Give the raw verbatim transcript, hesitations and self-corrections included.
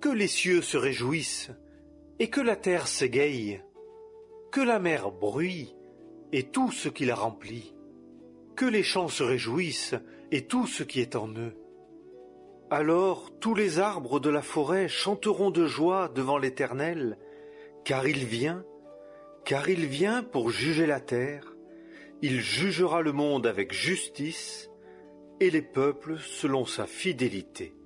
Que les cieux se réjouissent, et que la terre s'égaye, que la mer bruit, et tout ce qui la remplit, que les champs se réjouissent, et tout ce qui est en eux. Alors tous les arbres de la forêt chanteront de joie devant l'Éternel, car il vient, car il vient pour juger la terre, il jugera le monde avec justice, et les peuples selon sa fidélité.